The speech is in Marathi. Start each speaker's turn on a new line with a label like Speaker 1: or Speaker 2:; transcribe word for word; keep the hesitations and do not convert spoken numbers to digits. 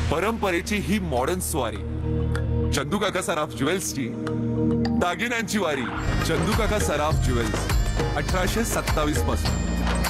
Speaker 1: परंपरेची ही मॉडर्न स्वारी, चंदू काका सराफ ज्वेल्सची दागिन्यांची वारी. चंदू काका सराफ ज्वेल्स, अठराशे सत्तावीस पासून